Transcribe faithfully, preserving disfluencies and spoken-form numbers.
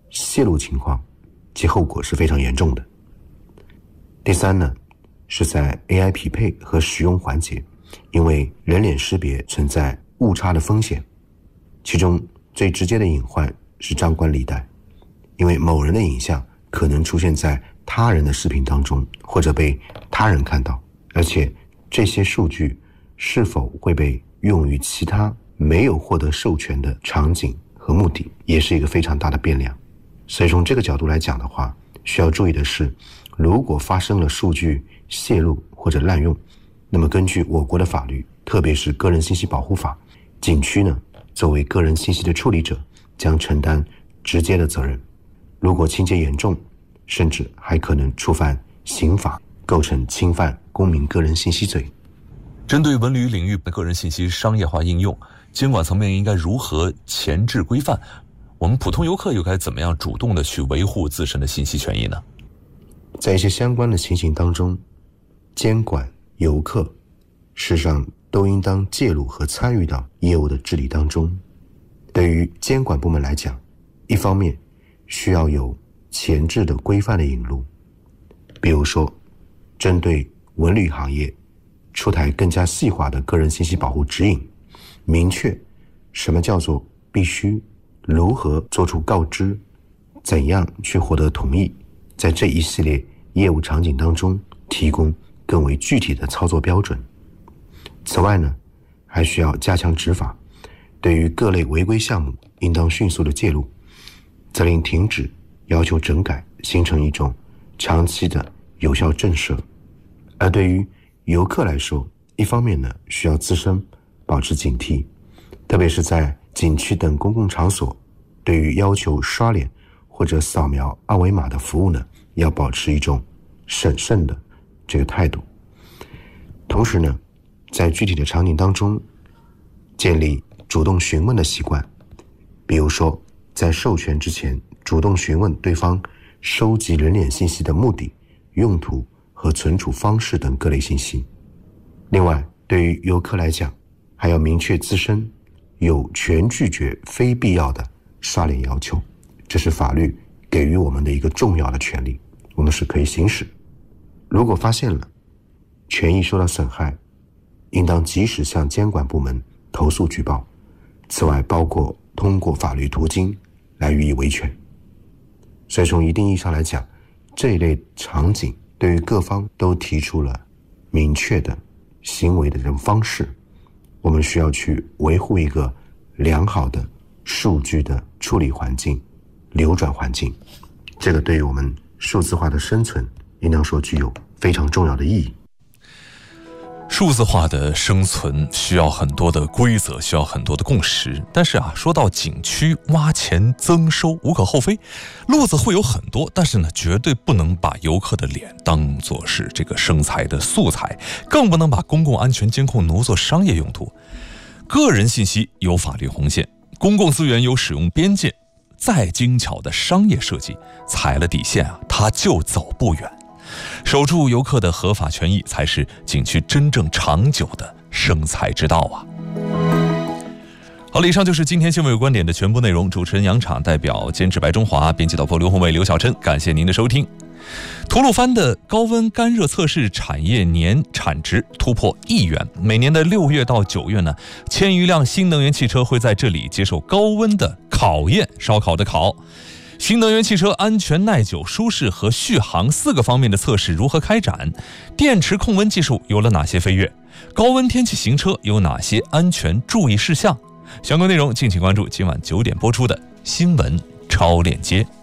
泄露情况，其后果是非常严重的。第三呢，是在 A I 匹配和使用环节，因为人脸识别存在误差的风险，其中最直接的隐患是张冠李戴，因为某人的影像可能出现在他人的视频当中，或者被他人看到，而且这些数据是否会被用于其他没有获得授权的场景和目的，也是一个非常大的变量。所以从这个角度来讲的话，需要注意的是，如果发生了数据泄露或者滥用，那么根据我国的法律，特别是个人信息保护法，景区呢作为个人信息的处理者，将承担直接的责任。如果情节严重，甚至还可能触犯刑法，构成侵犯公民个人信息罪。 针对文旅领域的个人信息商业化应用，监管层面应该如何前置规范？我们普通游客又该怎么样主动的去维护自身的信息权益呢？ 在一些相关的情形当中，监管游客事实上都应当介入和参与到业务的治理当中。对于监管部门来讲，一方面需要有前置的规范的引入，比如说针对文旅行业出台更加细化的个人信息保护指引，明确什么叫做必须，如何做出告知，怎样去获得同意，在这一系列业务场景当中提供更为具体的操作标准。此外呢，还需要加强执法，对于各类违规项目应当迅速的介入，责令停止，要求整改，形成一种长期的有效震慑。而对于游客来说，一方面呢，需要自身保持警惕，特别是在景区等公共场所，对于要求刷脸或者扫描二维码的服务呢，要保持一种审慎的这个态度。同时呢，在具体的场景当中，建立主动询问的习惯，比如说在授权之前主动询问对方收集人脸信息的目的、用途和存储方式等各类信息。另外，对于游客来讲，还要明确自身有权拒绝非必要的刷脸要求，这是法律给予我们的一个重要的权利，我们是可以行使。如果发现了权益受到损害，应当及时向监管部门投诉举报，此外包括通过法律途径来予以维权。所以从一定意义上来讲，这一类场景对于各方都提出了明确的行为的这种方式，我们需要去维护一个良好的数据的处理环境、流转环境，这个对于我们数字化的生存应当说具有非常重要的意义。 数字化的生存需要很多的规则，需要很多的共识。但是啊，说到景区挖钱增收，无可厚非，路子会有很多，但是呢，绝对不能把游客的脸当作是这个生财的素材，更不能把公共安全监控挪作商业用途。个人信息有法律红线，公共资源有使用边界，再精巧的商业设计，踩了底线啊，它就走不远。守住游客的合法权益，才是景区真正长久的生财之道啊！好了，以上就是今天新闻有观点的全部内容。主持人杨昶，代表监制白中华，编辑导播刘宏伟、刘晓琛，感谢您的收听。吐鲁番的高温干热测试产业年产值突破亿元，每年的六月到九月呢，千余辆新能源汽车会在这里接受高温的考验，烧烤的烤。新能源汽车安全、耐久、舒适和续航四个方面的测试如何开展？电池控温技术有了哪些飞跃？高温天气行车有哪些安全注意事项？相关内容敬请关注今晚九点播出的新闻超链接。